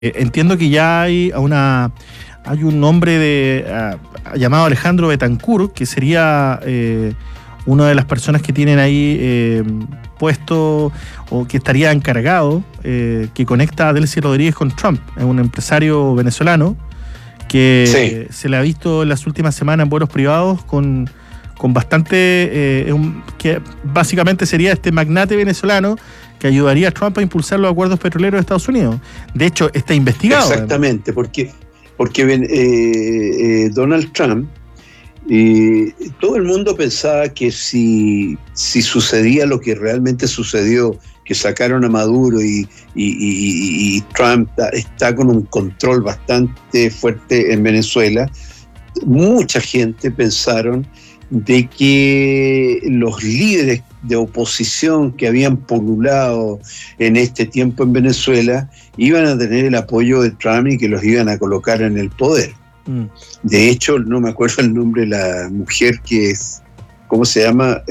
entiendo que ya hay un hombre llamado Alejandro Betancourt, que sería una de las personas que tienen ahí puesto o que estaría encargado, que conecta a Delcy Rodríguez con Trump. Es un empresario venezolano que se le ha visto en las últimas semanas en vuelos privados con bastante, que básicamente sería este magnate venezolano que ayudaría a Trump a impulsar los acuerdos petroleros de Estados Unidos. De hecho, está investigado. Exactamente, porque Donald Trump, todo el mundo pensaba que si sucedía lo que realmente sucedió, que sacaron a Maduro y Trump está con un control bastante fuerte en Venezuela, mucha gente pensaron de que los líderes de oposición que habían pululado en este tiempo en Venezuela iban a tener el apoyo de Trump y que los iban a colocar en el poder. De hecho, no me acuerdo el nombre de la mujer que es, ¿cómo se llama?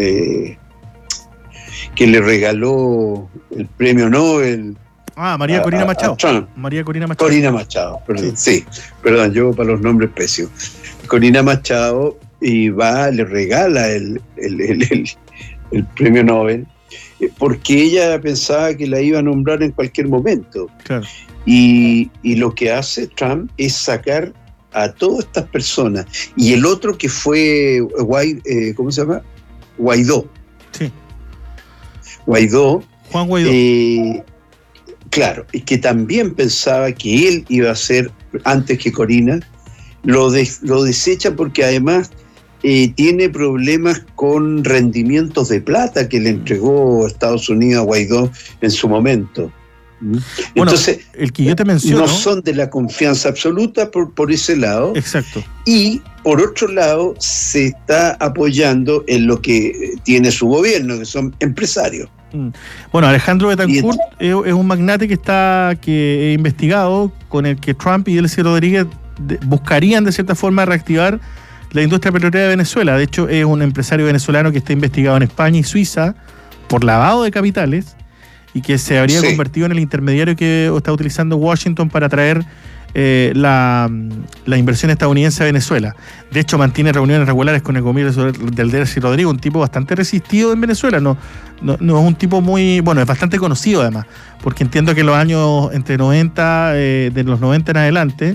Que le regaló el premio Nobel. María Corina Machado. Trump. María Corina Machado. Corina Machado, perdón. Sí, perdón, yo para los nombres pésimos. Corina Machado, y le regala el premio Nobel, porque ella pensaba que la iba a nombrar en cualquier momento. Claro. Y lo que hace Trump es sacar a todas estas personas. Y el otro que fue, ¿cómo se llama? Guaidó. Sí. Juan Guaidó. Claro, y que también pensaba que él iba a ser, antes que Corina, lo desecha porque además tiene problemas con rendimientos de plata que le entregó Estados Unidos a Guaidó en su momento. Entonces, el que yo te menciono, no son de la confianza absoluta por ese lado. Exacto. Y por otro lado, se está apoyando en lo que tiene su gobierno, que son empresarios. Bueno, Alejandro Betancourt es un magnate que he investigado, con el que Trump y Delcy Rodríguez buscarían de cierta forma reactivar la industria petrolera de Venezuela. De hecho, es un empresario venezolano que está investigado en España y Suiza por lavado de capitales y que se habría convertido en el intermediario que está utilizando Washington para traer la inversión estadounidense a Venezuela. De hecho, mantiene reuniones regulares con el gobierno del Delcy Rodríguez, un tipo bastante resistido en Venezuela. No es un tipo muy... Bueno, es bastante conocido además, porque entiendo que en los años entre 90, de los 90 en adelante,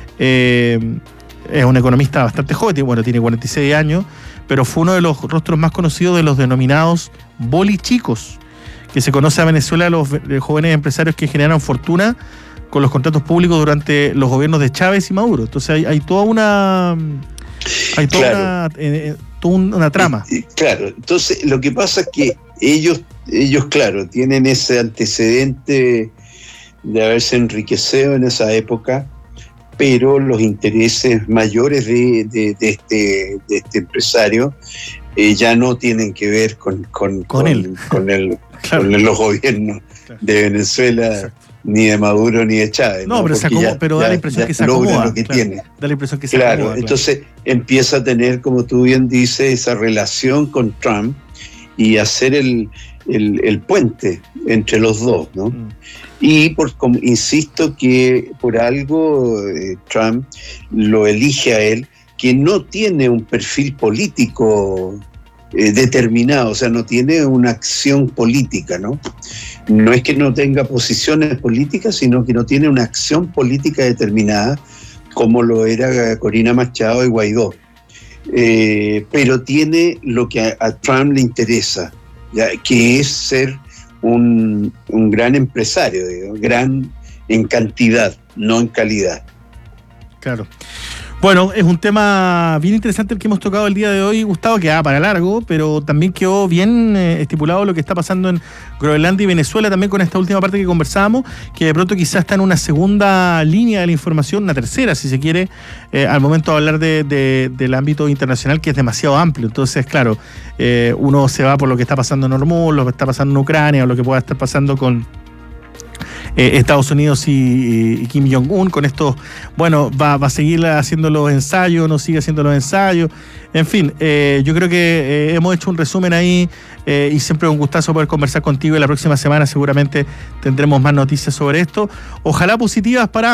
es un economista bastante joven, tiene 46 años, pero fue uno de los rostros más conocidos de los denominados bolichicos, que se conoce a Venezuela, los jóvenes empresarios que generaron fortuna con los contratos públicos durante los gobiernos de Chávez y Maduro. Entonces hay toda una trama. Claro, entonces lo que pasa es que ellos claro, tienen ese antecedente de haberse enriquecido en esa época, pero los intereses mayores de este empresario ya no tienen que ver con él. Con los gobiernos de Venezuela. Exacto. Ni de Maduro ni de Chávez. No, pero da la impresión que se acomoda. Da la impresión que se acomoda. Entonces empieza a tener, como tú bien dices, esa relación con Trump y hacer el puente entre los dos, ¿no? Y insisto que por algo Trump lo elige a él, que no tiene un perfil político determinado, o sea, no tiene una acción política, ¿no? No es que no tenga posiciones políticas, sino que no tiene una acción política determinada, como lo era Corina Machado y Guaidó. Pero tiene lo que a Trump le interesa, ¿ya? Que es ser un gran empresario, digamos, gran en cantidad, no en calidad. Claro. Bueno, es un tema bien interesante el que hemos tocado el día de hoy, Gustavo, que para largo, pero también quedó bien estipulado lo que está pasando en Groenlandia y Venezuela, también con esta última parte que conversábamos, que de pronto quizás está en una segunda línea de la información, una tercera, si se quiere, al momento de hablar del ámbito internacional, que es demasiado amplio. Entonces, claro, uno se va por lo que está pasando en Hormuz, lo que está pasando en Ucrania, o lo que pueda estar pasando con Estados Unidos y Kim Jong-un. Con esto, bueno, va a seguir haciendo los ensayos, no sigue haciendo los ensayos. En fin, yo creo que hemos hecho un resumen ahí y siempre es un gustazo poder conversar contigo, y la próxima semana seguramente tendremos más noticias sobre esto. Ojalá positivas para